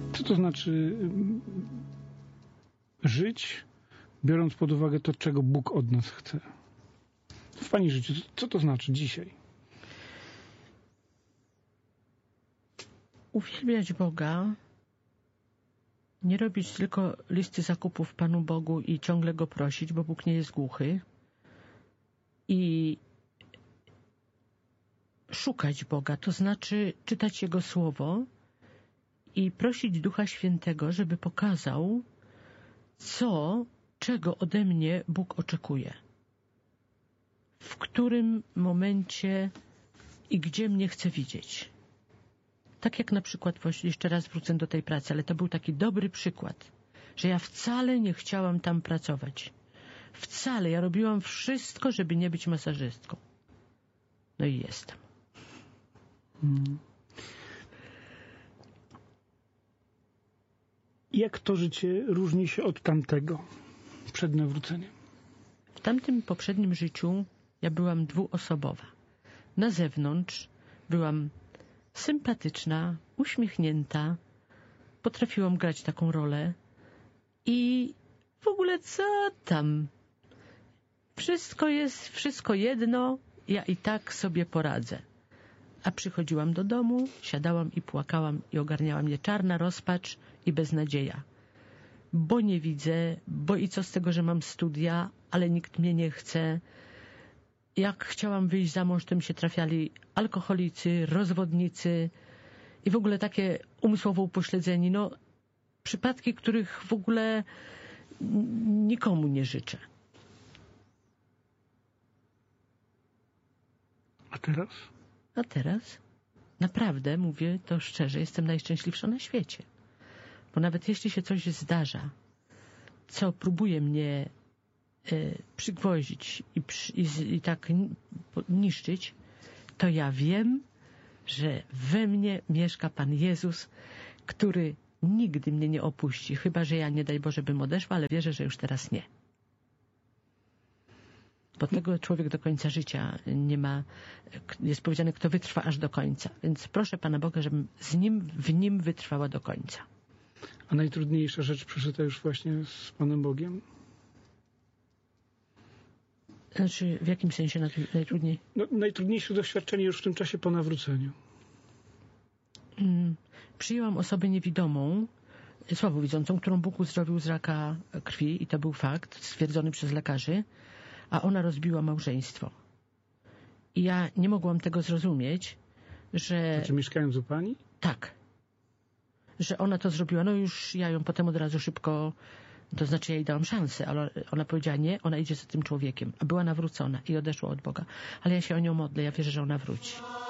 Co to znaczy żyć, biorąc pod uwagę to, czego Bóg od nas chce? W Pani życiu, co to znaczy dzisiaj? Uwielbiać Boga, nie robić tylko listy zakupów Panu Bogu i ciągle Go prosić, bo Bóg nie jest głuchy, i szukać Boga, to znaczy czytać Jego Słowo i prosić Ducha Świętego, żeby pokazał, czego ode mnie Bóg oczekuje. W którym momencie i gdzie mnie chce widzieć. Tak jak na przykład, jeszcze raz wrócę do tej pracy, ale to był taki dobry przykład, że ja wcale nie chciałam tam pracować. Wcale. Ja robiłam wszystko, żeby nie być masażystką. No i jestem. Jak to życie różni się od tamtego przed nawróceniem? W tamtym poprzednim życiu ja byłam dwuosobowa. Na zewnątrz byłam sympatyczna, uśmiechnięta, potrafiłam grać taką rolę i w ogóle co tam? Wszystko jedno, ja i tak sobie poradzę. A przychodziłam do domu, siadałam i płakałam i ogarniała mnie czarna rozpacz i beznadzieja. Bo nie widzę, bo i co z tego, że mam studia, ale nikt mnie nie chce. Jak chciałam wyjść za mąż, to mi się trafiali alkoholicy, rozwodnicy i w ogóle takie umysłowo upośledzeni. No, przypadki, których w ogóle nikomu nie życzę. A teraz? Naprawdę, mówię to szczerze, jestem najszczęśliwsza na świecie. Bo nawet jeśli się coś zdarza, co próbuje mnie przygwoździć i tak niszczyć, to ja wiem, że we mnie mieszka Pan Jezus, który nigdy mnie nie opuści, chyba że ja, nie daj Boże, bym odeszła, ale wierzę, że już teraz nie. Bo tego człowiek do końca życia nie ma, jest powiedziane, kto wytrwa aż do końca. Więc proszę Pana Boga, żebym w nim wytrwała do końca. A najtrudniejsza rzecz przeżyta już właśnie z Panem Bogiem? Znaczy, w jakim sensie najtrudniej? No, najtrudniejsze doświadczenie już w tym czasie po nawróceniu. Przyjęłam osobę niewidomą, słabowidzącą, którą Bóg uzdrowił z raka krwi i to był fakt stwierdzony przez lekarzy, a ona rozbiła małżeństwo. I ja nie mogłam tego zrozumieć, że... Znaczy mieszkając u Pani? Tak. Że ona to zrobiła. No już ja ją potem od razu szybko... To znaczy ja jej dałam szansę, ale ona powiedziała nie, ona idzie za tym człowiekiem. A była nawrócona i odeszła od Boga. Ale ja się o nią modlę, ja wierzę, że ona wróci.